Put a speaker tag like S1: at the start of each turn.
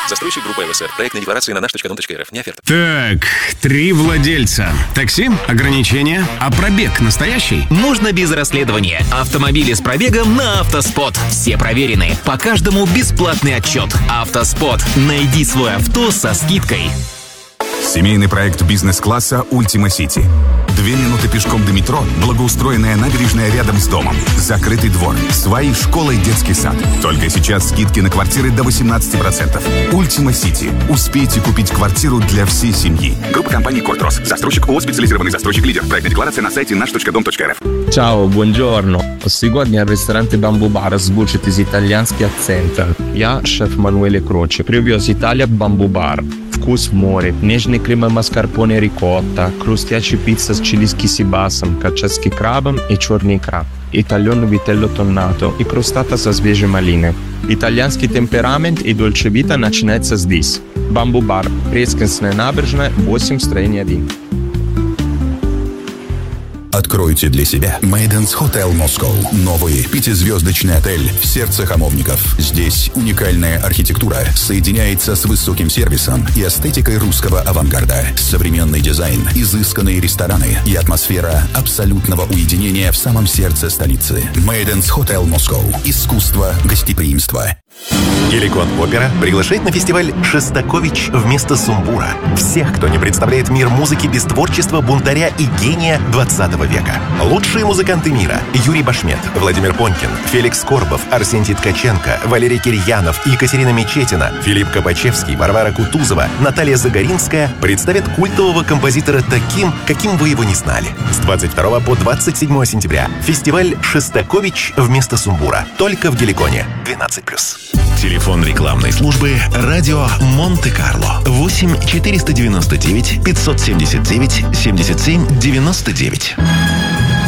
S1: Застройщик группа ЛСР. Проектная декларация на наш.дом.рф. Не оферта.
S2: Так, 3 владельца. Такси? Ограничения? А пробег настоящий?
S3: Можно без расследования. Автомобили с пробегом на «Автоспот». Все проверены. По каждому бесплатный отчет. «Автоспот». Найди свое авто со скидкой.
S4: Семейный проект бизнес-класса «Ультима Сити». 2 минуты пешком до метро, благоустроенная набережная рядом с домом, закрытый двор, свои школа и детский сад. Только сейчас скидки на квартиры до 18%. «Ультима Сити». Успейте купить квартиру для всей семьи. Группа компаний «Кортрос». Застройщик ООО «Специализированный застройщик-лидер». Проектная декларация на сайте наш.дом.рф.
S5: Ciao, buongiorno. Сегодня в ресторане Bamboo Bar звучит из итальянский акцент. Я шеф Мануэле Кроче. Привез Италия Bamboo Bar. Вкус в море, нежный крем маскарпоне рикотта, хрустящая пицца с чилийским сибасом, каческий крабом и черный краб, итальяно вителло тоннато и крустата со свежей малиной. Итальянский темперамент и дольче-вита начинается здесь. Bamboo Bar, Прескинская набережная, 8, строение 1.
S4: Откройте для себя Maidens Hotel Moscow. Новый 5-звездочный отель в сердце Хамовников. Здесь уникальная архитектура соединяется с высоким сервисом и эстетикой русского авангарда. Современный дизайн, изысканные рестораны и атмосфера абсолютного уединения в самом сердце столицы. Maidens Hotel Moscow. Искусство гостеприимства.
S6: Геликон Опера приглашает на фестиваль «Шостакович вместо сумбура». Всех, кто не представляет мир музыки без творчества бунтаря и гения 20 века. Лучшие музыканты мира: Юрий Башмет, Владимир Понькин, Феликс Корбов, Арсентий Ткаченко, Валерий Кирьянов, Екатерина Мечетина, Филипп Кабачевский, Варвара Кутузова, Наталья Загоринская представят культового композитора таким, каким вы его не знали. С 22 по 27 сентября. Фестиваль «Шостакович вместо сумбура». Только в Геликоне. 12+. Телефон рекламной службы «Радио Монте-Карло». 8 499 579 77 99.